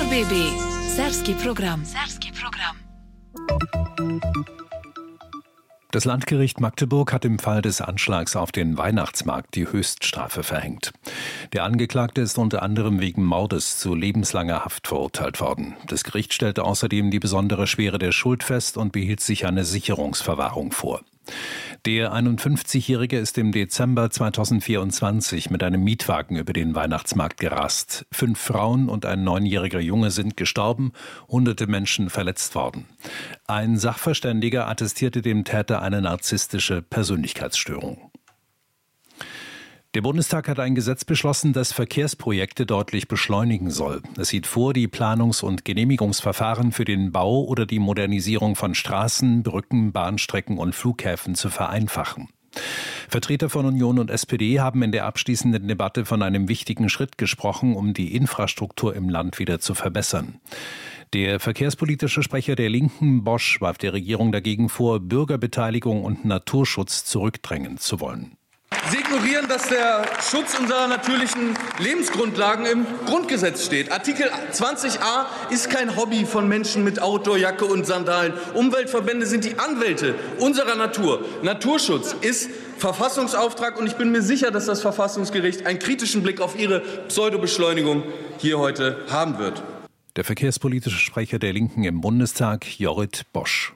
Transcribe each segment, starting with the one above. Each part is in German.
RBB Serbski program. Das Landgericht Magdeburg hat im Fall des Anschlags auf den Weihnachtsmarkt die Höchststrafe verhängt. Der Angeklagte ist unter anderem wegen Mordes zu lebenslanger Haft verurteilt worden. Das Gericht stellte außerdem die besondere Schwere der Schuld fest und behielt sich eine Sicherungsverwahrung vor. Der 51-Jährige ist im Dezember 2024 mit einem Mietwagen über den Weihnachtsmarkt gerast. 5 Frauen und ein 9-jähriger Junge sind gestorben, hunderte Menschen verletzt worden. Ein Sachverständiger attestierte dem Täter eine narzisstische Persönlichkeitsstörung. Der Bundestag hat ein Gesetz beschlossen, das Verkehrsprojekte deutlich beschleunigen soll. Es sieht vor, die Planungs- und Genehmigungsverfahren für den Bau oder die Modernisierung von Straßen, Brücken, Bahnstrecken und Flughäfen zu vereinfachen. Vertreter von Union und SPD haben in der abschließenden Debatte von einem wichtigen Schritt gesprochen, um die Infrastruktur im Land wieder zu verbessern. Der verkehrspolitische Sprecher der Linken, Bosch, warf der Regierung dagegen vor, Bürgerbeteiligung und Naturschutz zurückdrängen zu wollen. Sie ignorieren, dass der Schutz unserer natürlichen Lebensgrundlagen im Grundgesetz steht. Artikel 20a ist kein Hobby von Menschen mit Outdoorjacke und Sandalen. Umweltverbände sind die Anwälte unserer Natur. Naturschutz ist Verfassungsauftrag und ich bin mir sicher, dass das Verfassungsgericht einen kritischen Blick auf Ihre Pseudobeschleunigung hier heute haben wird. Der verkehrspolitische Sprecher der Linken im Bundestag, Jorrit Bosch.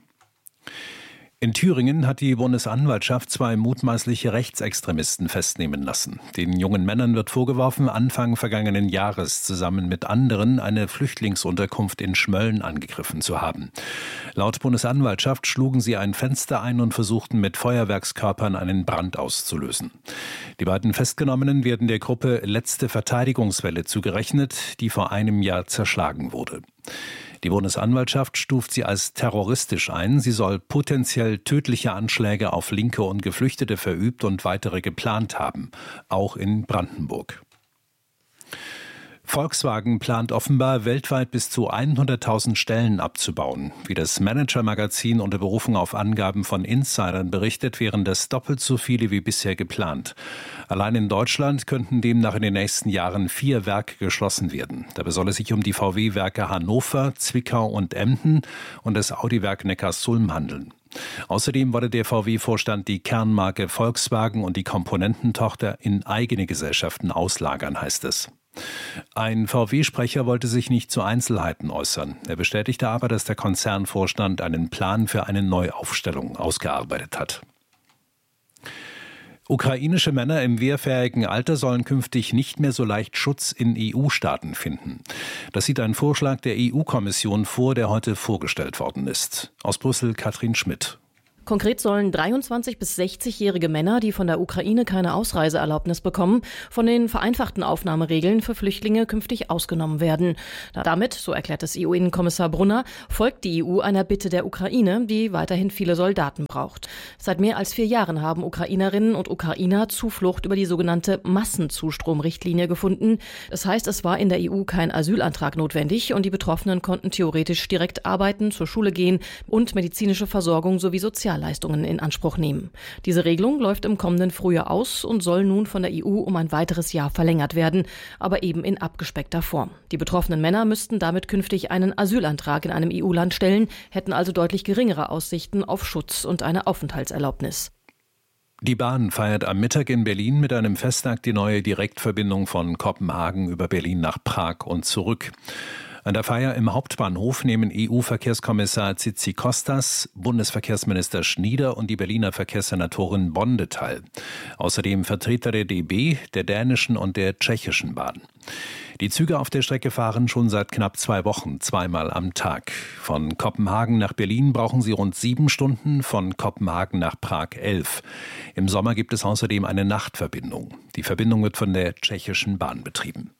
In Thüringen hat die Bundesanwaltschaft 2 mutmaßliche Rechtsextremisten festnehmen lassen. Den jungen Männern wird vorgeworfen, Anfang vergangenen Jahres zusammen mit anderen eine Flüchtlingsunterkunft in Schmölln angegriffen zu haben. Laut Bundesanwaltschaft schlugen sie ein Fenster ein und versuchten mit Feuerwerkskörpern einen Brand auszulösen. Die beiden Festgenommenen werden der Gruppe Letzte Verteidigungswelle zugerechnet, die vor einem Jahr zerschlagen wurde. Die Bundesanwaltschaft stuft sie als terroristisch ein. Sie soll potenziell tödliche Anschläge auf Linke und Geflüchtete verübt und weitere geplant haben, auch in Brandenburg. Volkswagen plant offenbar, weltweit bis zu 100.000 Stellen abzubauen. Wie das Manager-Magazin unter Berufung auf Angaben von Insidern berichtet, wären das doppelt so viele wie bisher geplant. Allein in Deutschland könnten demnach in den nächsten Jahren 4 Werke geschlossen werden. Dabei soll es sich um die VW-Werke Hannover, Zwickau und Emden und das Audi-Werk Neckarsulm handeln. Außerdem wolle der VW-Vorstand die Kernmarke Volkswagen und die Komponententochter in eigene Gesellschaften auslagern, heißt es. Ein VW-Sprecher wollte sich nicht zu Einzelheiten äußern. Er bestätigte aber, dass der Konzernvorstand einen Plan für eine Neuaufstellung ausgearbeitet hat. Ukrainische Männer im wehrfähigen Alter sollen künftig nicht mehr so leicht Schutz in EU-Staaten finden. Das sieht ein Vorschlag der EU-Kommission vor, der heute vorgestellt worden ist. Aus Brüssel Katrin Schmidt. Konkret sollen 23- bis 60-jährige Männer, die von der Ukraine keine Ausreiseerlaubnis bekommen, von den vereinfachten Aufnahmeregeln für Flüchtlinge künftig ausgenommen werden. Damit, so erklärt es EU-Innenkommissar Brunner, folgt die EU einer Bitte der Ukraine, die weiterhin viele Soldaten braucht. Seit mehr als 4 Jahren haben Ukrainerinnen und Ukrainer Zuflucht über die sogenannte Massenzustromrichtlinie gefunden. Das heißt, es war in der EU kein Asylantrag notwendig und die Betroffenen konnten theoretisch direkt arbeiten, zur Schule gehen und medizinische Versorgung sowie Sozialleistungen in Anspruch nehmen. Diese Regelung läuft im kommenden Frühjahr aus und soll nun von der EU um ein weiteres Jahr verlängert werden, aber eben in abgespeckter Form. Die betroffenen Männer müssten damit künftig einen Asylantrag in einem EU-Land stellen, hätten also deutlich geringere Aussichten auf Schutz und eine Aufenthaltserlaubnis. Die Bahn feiert am Mittag in Berlin mit einem Festtag die neue Direktverbindung von Kopenhagen über Berlin nach Prag und zurück. An der Feier im Hauptbahnhof nehmen EU-Verkehrskommissar Tzitzikostas, Bundesverkehrsminister Schnieder und die Berliner Verkehrssenatorin Bonde teil. Außerdem Vertreter der DB, der dänischen und der tschechischen Bahn. Die Züge auf der Strecke fahren schon seit knapp 2 Wochen, 2-mal am Tag. Von Kopenhagen nach Berlin brauchen sie rund 7 Stunden, von Kopenhagen nach Prag 11. Im Sommer gibt es außerdem eine Nachtverbindung. Die Verbindung wird von der tschechischen Bahn betrieben.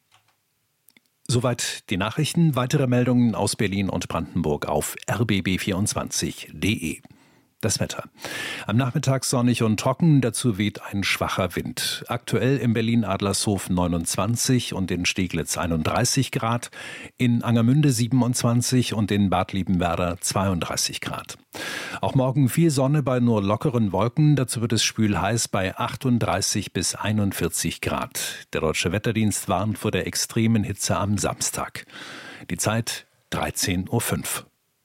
Soweit die Nachrichten. Weitere Meldungen aus Berlin und Brandenburg auf rbb24.de. Das Wetter. Am Nachmittag sonnig und trocken, dazu weht ein schwacher Wind. Aktuell in Berlin-Adlershof 29 und in Steglitz 31 Grad, in Angermünde 27 und in Bad Liebenwerda 32 Grad. Auch morgen viel Sonne bei nur lockeren Wolken, dazu wird es schwül-heiß bei 38 bis 41 Grad. Der Deutsche Wetterdienst warnt vor der extremen Hitze am Samstag. Die Zeit 13:05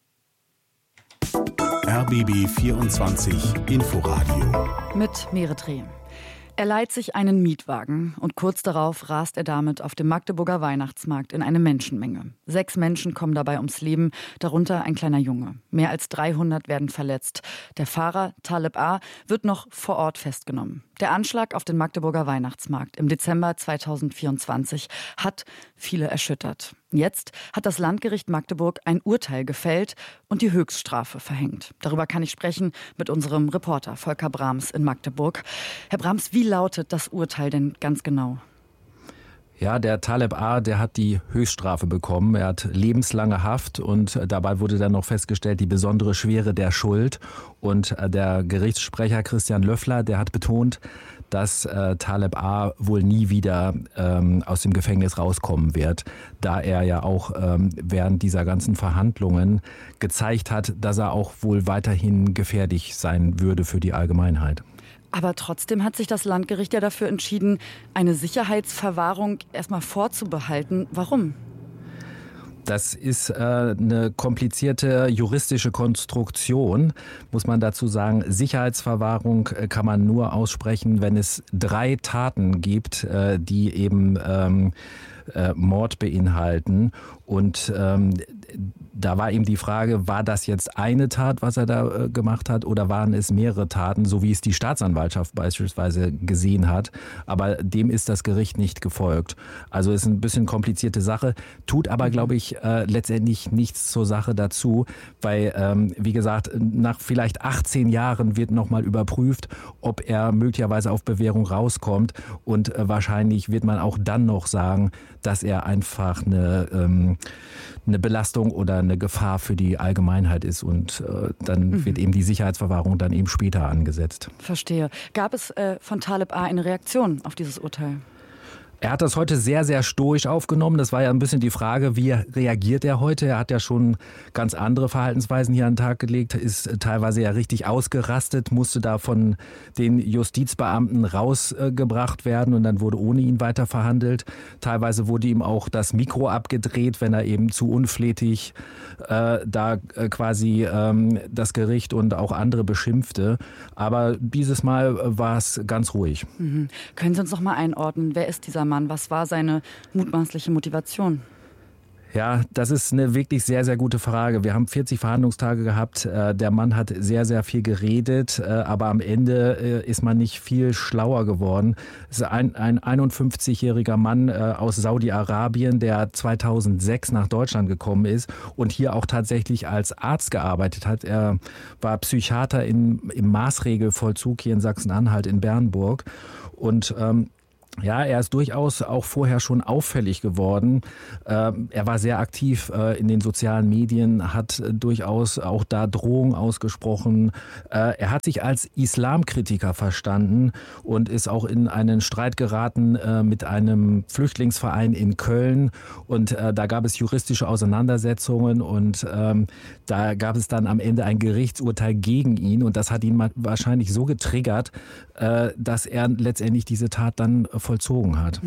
Uhr. RBB 24 Inforadio mit Meretre. Er leiht sich einen Mietwagen und kurz darauf rast er damit auf dem Magdeburger Weihnachtsmarkt in eine Menschenmenge. 6 Menschen kommen dabei ums Leben, darunter ein kleiner Junge. Mehr als 300 werden verletzt. Der Fahrer, Taleb A., wird noch vor Ort festgenommen. Der Anschlag auf den Magdeburger Weihnachtsmarkt im Dezember 2024 hat viele erschüttert. Jetzt hat das Landgericht Magdeburg ein Urteil gefällt und die Höchststrafe verhängt. Darüber kann ich sprechen mit unserem Reporter Volker Brahms in Magdeburg. Herr Brahms, wie lautet das Urteil denn ganz genau? Ja, der Taleb A., der hat die Höchststrafe bekommen. Er hat lebenslange Haft und dabei wurde dann noch festgestellt, die besondere Schwere der Schuld. Und der Gerichtssprecher Christian Löffler, der hat betont, dass Taleb A. wohl nie wieder aus dem Gefängnis rauskommen wird, da er ja auch während dieser ganzen Verhandlungen gezeigt hat, dass er auch wohl weiterhin gefährlich sein würde für die Allgemeinheit. Aber trotzdem hat sich das Landgericht ja dafür entschieden, eine Sicherheitsverwahrung erstmal vorzubehalten. Warum? Das ist eine komplizierte juristische Konstruktion, muss man dazu sagen. Sicherheitsverwahrung kann man nur aussprechen, wenn es 3 Taten gibt, die eben Mord beinhalten. Und da war eben die Frage, war das jetzt eine Tat, was er da gemacht hat, oder waren es mehrere Taten, so wie es die Staatsanwaltschaft beispielsweise gesehen hat. Aber dem ist das Gericht nicht gefolgt. Also ist ein bisschen komplizierte Sache, tut aber, glaube ich, letztendlich nichts zur Sache dazu, weil, wie gesagt, nach vielleicht 18 Jahren wird nochmal überprüft, ob er möglicherweise auf Bewährung rauskommt. Und wahrscheinlich wird man auch dann noch sagen, dass er einfach eine Belastung oder eine Gefahr für die Allgemeinheit ist und dann wird eben die Sicherheitsverwahrung dann eben später angesetzt. Verstehe. Gab es von Taleb A. eine Reaktion auf dieses Urteil? Er hat das heute sehr, sehr stoisch aufgenommen. Das war ja ein bisschen die Frage, wie reagiert er heute? Er hat ja schon ganz andere Verhaltensweisen hier an den Tag gelegt, ist teilweise ja richtig ausgerastet, musste da von den Justizbeamten rausgebracht werden und dann wurde ohne ihn weiter verhandelt. Teilweise wurde ihm auch das Mikro abgedreht, wenn er eben zu unflätig quasi das Gericht und auch andere beschimpfte. Aber dieses Mal war es ganz ruhig. Mhm. Können Sie uns noch mal einordnen, wer ist dieser Mann? Was war seine mutmaßliche Motivation? Ja, das ist eine wirklich sehr, sehr gute Frage. Wir haben 40 Verhandlungstage gehabt. Der Mann hat sehr, sehr viel geredet, aber am Ende ist man nicht viel schlauer geworden. Es ist ein 51-jähriger Mann aus Saudi-Arabien, der 2006 nach Deutschland gekommen ist und hier auch tatsächlich als Arzt gearbeitet hat. Er war Psychiater im Maßregelvollzug hier in Sachsen-Anhalt in Bernburg und ja, er ist durchaus auch vorher schon auffällig geworden. Er war sehr aktiv in den sozialen Medien, hat durchaus auch da Drohungen ausgesprochen. Er hat sich als Islamkritiker verstanden und ist auch in einen Streit geraten mit einem Flüchtlingsverein in Köln. Und da gab es juristische Auseinandersetzungen und da gab es dann am Ende ein Gerichtsurteil gegen ihn. Und das hat ihn wahrscheinlich so getriggert, dass er letztendlich diese Tat dann vollzogen hat.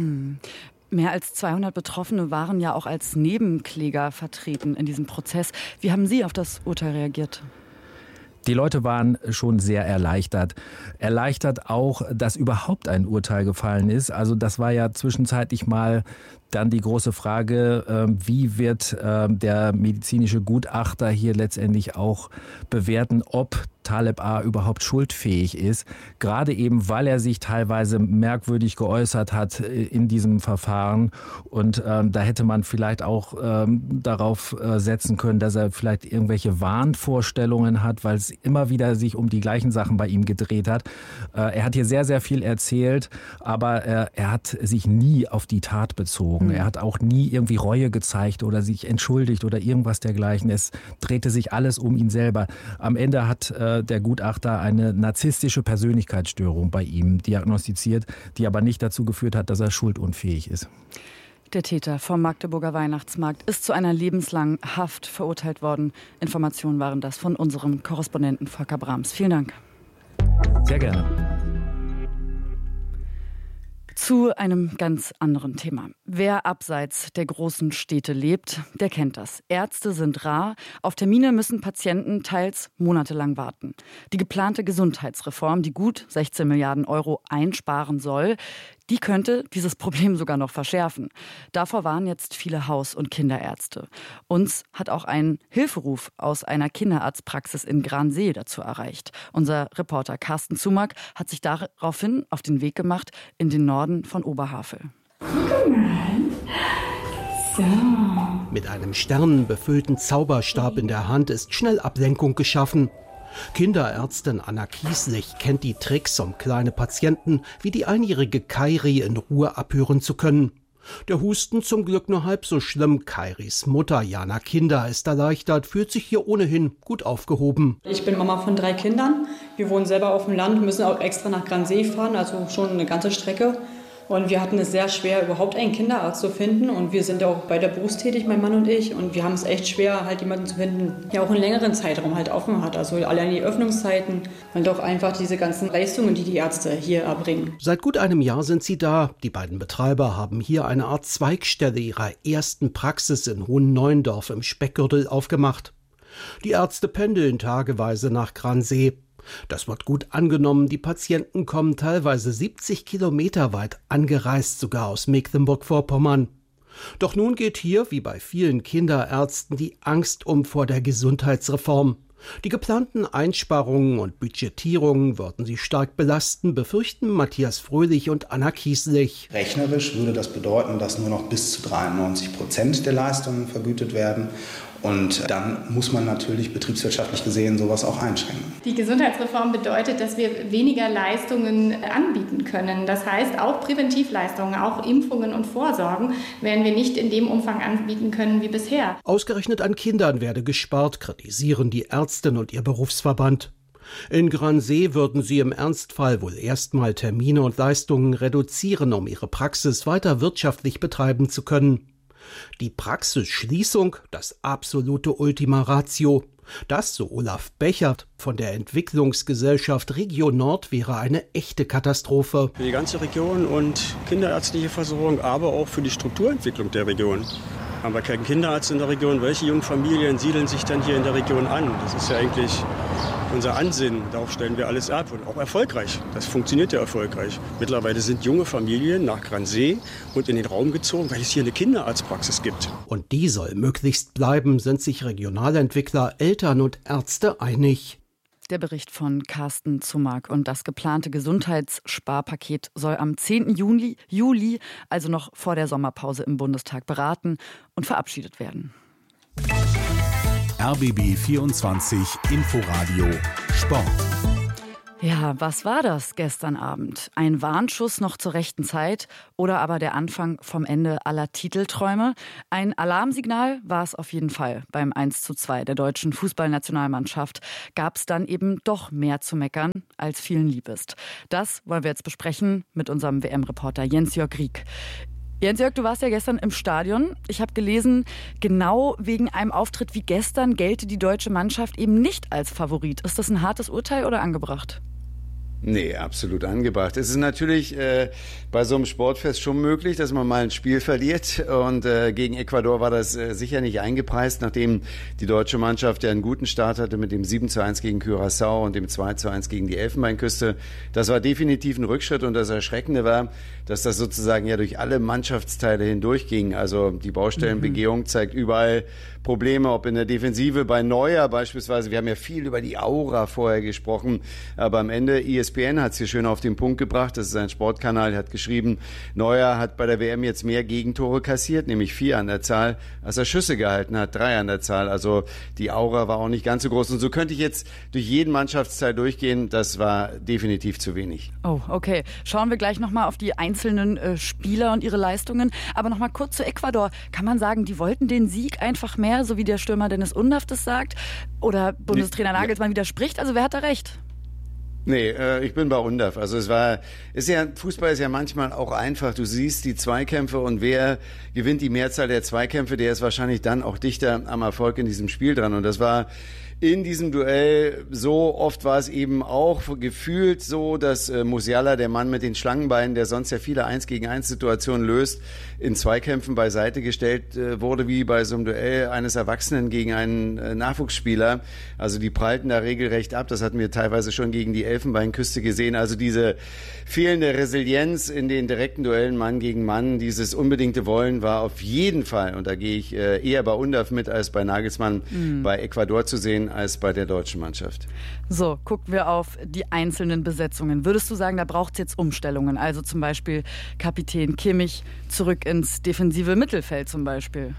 Mehr als 200 Betroffene waren ja auch als Nebenkläger vertreten in diesem Prozess. Wie haben Sie auf das Urteil reagiert? Die Leute waren schon sehr erleichtert. Erleichtert auch, dass überhaupt ein Urteil gefallen ist. Also das war ja zwischenzeitlich mal dann die große Frage, wie wird der medizinische Gutachter hier letztendlich auch bewerten, ob Taleb A. überhaupt schuldfähig ist. Gerade eben, weil er sich teilweise merkwürdig geäußert hat in diesem Verfahren. Und da hätte man vielleicht auch darauf setzen können, dass er vielleicht irgendwelche Wahnvorstellungen hat, weil es immer wieder sich um die gleichen Sachen bei ihm gedreht hat. Er hat hier sehr, sehr viel erzählt, aber er hat sich nie auf die Tat bezogen. Er hat auch nie irgendwie Reue gezeigt oder sich entschuldigt oder irgendwas dergleichen. Es drehte sich alles um ihn selber. Am Ende hat der Gutachter eine narzisstische Persönlichkeitsstörung bei ihm diagnostiziert, die aber nicht dazu geführt hat, dass er schuldunfähig ist. Der Täter vom Magdeburger Weihnachtsmarkt ist zu einer lebenslangen Haft verurteilt worden. Informationen waren das von unserem Korrespondenten Volker Brahms. Vielen Dank. Sehr gerne. Zu einem ganz anderen Thema. Wer abseits der großen Städte lebt, der kennt das. Ärzte sind rar. Auf Termine müssen Patienten teils monatelang warten. Die geplante Gesundheitsreform, die gut 16 Milliarden Euro einsparen soll, die könnte dieses Problem sogar noch verschärfen. Davor warnen jetzt viele Haus- und Kinderärzte. Uns hat auch ein Hilferuf aus einer Kinderarztpraxis in Gransee dazu erreicht. Unser Reporter Carsten Zumack hat sich daraufhin auf den Weg gemacht in den Norden von Oberhavel. Guck mal. So. Mit einem sternenbefüllten Zauberstab in der Hand ist schnell Ablenkung geschaffen. Kinderärztin Anna Kieslich kennt die Tricks, um kleine Patienten wie die einjährige Kairi in Ruhe abhören zu können. Der Husten zum Glück nur halb so schlimm. Kairis Mutter Jana Kinder ist erleichtert, fühlt sich hier ohnehin gut aufgehoben. Ich bin Mama von 3 Kindern. Wir wohnen selber auf dem Land, müssen auch extra nach Gransee fahren, also schon eine ganze Strecke. Und wir hatten es sehr schwer, überhaupt einen Kinderarzt zu finden. Und wir sind ja auch beide berufstätig, mein Mann und ich. Und wir haben es echt schwer, halt jemanden zu finden, der auch einen längeren Zeitraum halt offen hat. Also allein die Öffnungszeiten und auch einfach diese ganzen Leistungen, die die Ärzte hier erbringen. Seit gut einem Jahr sind sie da. Die beiden Betreiber haben hier eine Art Zweigstelle ihrer ersten Praxis in Hohenneuendorf im Speckgürtel aufgemacht. Die Ärzte pendeln tageweise nach Gransee. Das wird gut angenommen. Die Patienten kommen teilweise 70 Kilometer weit angereist, sogar aus Mecklenburg-Vorpommern. Doch nun geht hier, wie bei vielen Kinderärzten, die Angst vor der Gesundheitsreform. Die geplanten Einsparungen und Budgetierungen würden sie stark belasten, befürchten Matthias Fröhlich und Anna Kieslich. Rechnerisch würde das bedeuten, dass nur noch bis zu 93% der Leistungen vergütet werden. Und dann muss man natürlich betriebswirtschaftlich gesehen sowas auch einschränken. Die Gesundheitsreform bedeutet, dass wir weniger Leistungen anbieten können. Das heißt, auch Präventivleistungen, auch Impfungen und Vorsorgen werden wir nicht in dem Umfang anbieten können wie bisher. Ausgerechnet an Kindern werde gespart, kritisieren die Ärztin und ihr Berufsverband. In Gransee würden sie im Ernstfall wohl erstmal Termine und Leistungen reduzieren, um ihre Praxis weiter wirtschaftlich betreiben zu können. Die Praxisschließung, das absolute Ultima Ratio. Das, so Olaf Bechert von der Entwicklungsgesellschaft Region Nord, wäre eine echte Katastrophe. Für die ganze Region und kinderärztliche Versorgung, aber auch für die Strukturentwicklung der Region. Haben wir keinen Kinderarzt in der Region? Welche jungen Familien siedeln sich dann hier in der Region an? Das ist ja eigentlich unser Ansinnen. Darauf stellen wir alles ab und auch erfolgreich. Das funktioniert ja erfolgreich. Mittlerweile sind junge Familien nach Gransee und in den Raum gezogen, weil es hier eine Kinderarztpraxis gibt. Und die soll möglichst bleiben, sind sich Regionalentwickler, Eltern und Ärzte einig. Der Bericht von Carsten Zumack. Und das geplante Gesundheitssparpaket soll am 10. Juli, also noch vor der Sommerpause im Bundestag, beraten und verabschiedet werden. RBB 24 Inforadio Sport. Ja, was war das gestern Abend? Ein Warnschuss noch zur rechten Zeit oder aber der Anfang vom Ende aller Titelträume? Ein Alarmsignal war es auf jeden Fall. Beim 1:2 der deutschen Fußballnationalmannschaft gab es dann eben doch mehr zu meckern, als vielen lieb ist. Das wollen wir jetzt besprechen mit unserem WM-Reporter Jens-Jörg Rieck. Jens-Jörg, du warst ja gestern im Stadion. Ich habe gelesen, genau wegen einem Auftritt wie gestern gelte die deutsche Mannschaft eben nicht als Favorit. Ist das ein hartes Urteil oder angebracht? Nee, absolut angebracht. Es ist natürlich bei so einem Sportfest schon möglich, dass man mal ein Spiel verliert. Und gegen Ecuador war das sicher nicht eingepreist, nachdem die deutsche Mannschaft ja einen guten Start hatte mit dem 7:1 gegen Curaçao und dem 2:1 gegen die Elfenbeinküste. Das war definitiv ein Rückschritt und das Erschreckende war, dass das sozusagen ja durch alle Mannschaftsteile hindurchging. Also die Baustellenbegehung zeigt überall Probleme, ob in der Defensive bei Neuer beispielsweise. Wir haben ja viel über die Aura vorher gesprochen, aber am Ende ESPN hat es hier schön auf den Punkt gebracht. Das ist ein Sportkanal, der hat geschrieben, Neuer hat bei der WM jetzt mehr Gegentore kassiert, nämlich 4 an der Zahl, als er Schüsse gehalten hat, 3 an der Zahl. Also die Aura war auch nicht ganz so groß. Und so könnte ich jetzt durch jeden Mannschaftsteil durchgehen. Das war definitiv zu wenig. Oh, okay. Schauen wir gleich nochmal auf die einzelnen Spieler und ihre Leistungen. Aber nochmal kurz zu Ecuador. Kann man sagen, die wollten den Sieg einfach mehr, so wie der Stürmer Dennis Undaff das sagt? Oder Bundestrainer Nagelsmann widerspricht? Also wer hat da recht? Nee, ich bin bei Undaff. Also Fußball ist ja manchmal auch einfach. Du siehst die Zweikämpfe und wer gewinnt die Mehrzahl der Zweikämpfe, der ist wahrscheinlich dann auch dichter am Erfolg in diesem Spiel dran. Und das war in diesem Duell. So oft war es eben auch gefühlt so, dass Musiala, der Mann mit den Schlangenbeinen, der sonst ja viele 1-gegen-1-Situationen löst, in Zweikämpfen beiseite gestellt wurde, wie bei so einem Duell eines Erwachsenen gegen einen Nachwuchsspieler. Also die prallten da regelrecht ab. Das hatten wir teilweise schon gegen die Elfenbeinküste gesehen. Also diese fehlende Resilienz in den direkten Duellen Mann gegen Mann, dieses unbedingte Wollen war auf jeden Fall, und da gehe ich eher bei Undaf mit als bei Nagelsmann, bei Ecuador zu sehen als bei der deutschen Mannschaft. So, gucken wir auf die einzelnen Besetzungen. Würdest du sagen, da braucht es jetzt Umstellungen? Also zum Beispiel Kapitän Kimmich zurück ins defensive Mittelfeld zum Beispiel.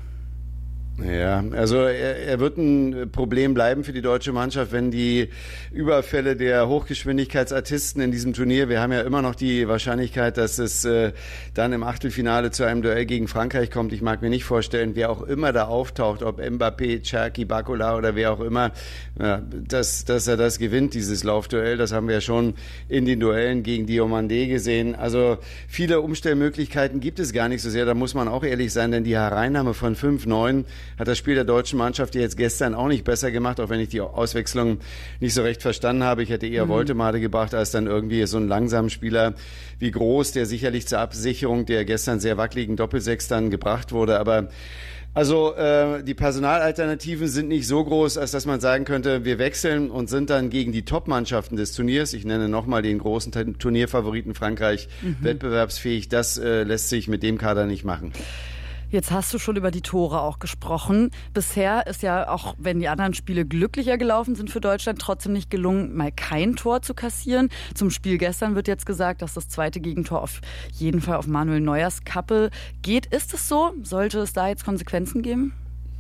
Ja, also er wird ein Problem bleiben für die deutsche Mannschaft, wenn die Überfälle der Hochgeschwindigkeitsartisten in diesem Turnier, wir haben ja immer noch die Wahrscheinlichkeit, dass es dann im Achtelfinale zu einem Duell gegen Frankreich kommt. Ich mag mir nicht vorstellen, wer auch immer da auftaucht, ob Mbappé, Cherki, Barcola oder wer auch immer, dass er das gewinnt, dieses Laufduell. Das haben wir ja schon in den Duellen gegen Diomandé gesehen. Also viele Umstellmöglichkeiten gibt es gar nicht so sehr, da muss man auch ehrlich sein, denn die Hereinnahme von 5-9 hat das Spiel der deutschen Mannschaft jetzt gestern auch nicht besser gemacht, auch wenn ich die Auswechslung nicht so recht verstanden habe. Ich hätte eher Woltemade gebracht, als dann irgendwie so einen langsamen Spieler wie Groß, der sicherlich zur Absicherung der gestern sehr wackeligen Doppelsechs dann gebracht wurde. Aber also die Personalalternativen sind nicht so groß, als dass man sagen könnte, wir wechseln und sind dann gegen die Top-Mannschaften des Turniers. Ich nenne nochmal den großen Turnierfavoriten Frankreich wettbewerbsfähig. Das lässt sich mit dem Kader nicht machen. Jetzt hast du schon über die Tore auch gesprochen. Bisher ist ja, auch wenn die anderen Spiele glücklicher gelaufen sind für Deutschland, trotzdem nicht gelungen, mal kein Tor zu kassieren. Zum Spiel gestern wird jetzt gesagt, dass das zweite Gegentor auf jeden Fall auf Manuel Neuers Kappe geht. Ist es so? Sollte es da jetzt Konsequenzen geben?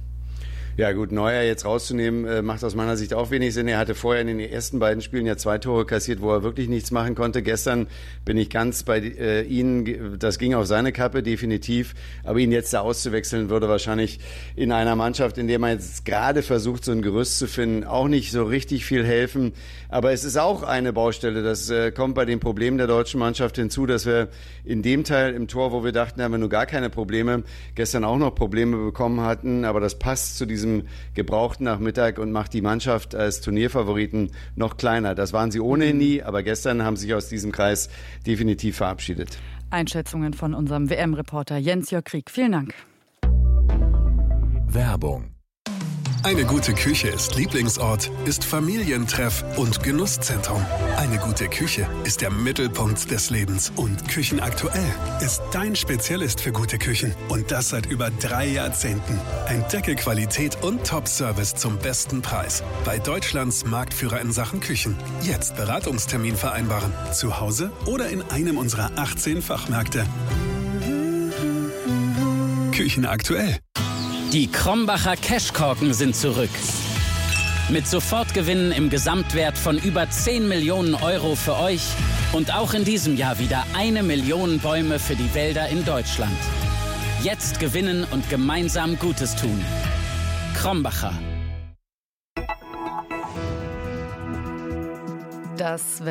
Ja gut, Neuer jetzt rauszunehmen, macht aus meiner Sicht auch wenig Sinn. Er hatte vorher in den ersten beiden Spielen ja 2 Tore kassiert, wo er wirklich nichts machen konnte. Gestern bin ich ganz bei Ihnen, das ging auf seine Kappe definitiv. Aber ihn jetzt da auszuwechseln, würde wahrscheinlich in einer Mannschaft, in der man jetzt gerade versucht, so ein Gerüst zu finden, auch nicht so richtig viel helfen. Aber es ist auch eine Baustelle. Das kommt bei den Problemen der deutschen Mannschaft hinzu, dass wir in dem Teil im Tor, wo wir dachten, haben wir nur gar keine Probleme, gestern auch noch Probleme bekommen hatten. Aber das passt zu diesem gebrauchten Nachmittag und macht die Mannschaft als Turnierfavoriten noch kleiner. Das waren sie ohnehin nie, aber gestern haben sie sich aus diesem Kreis definitiv verabschiedet. Einschätzungen von unserem WM-Reporter Jens-Jörg Krieg. Vielen Dank. Werbung. Eine gute Küche ist Lieblingsort, ist Familientreff und Genusszentrum. Eine gute Küche ist der Mittelpunkt des Lebens. Und Küchenaktuell ist dein Spezialist für gute Küchen. Und das seit über 3 Jahrzehnten. Entdecke Qualität und Top-Service zum besten Preis. Bei Deutschlands Marktführer in Sachen Küchen. Jetzt Beratungstermin vereinbaren. Zu Hause oder in einem unserer 18 Fachmärkte. Küchenaktuell. Die Krombacher Cashkorken sind zurück. Mit Sofortgewinnen im Gesamtwert von über 10 Millionen Euro für euch und auch in diesem Jahr wieder 1 Million Bäume für die Wälder in Deutschland. Jetzt gewinnen und gemeinsam Gutes tun. Krombacher. Das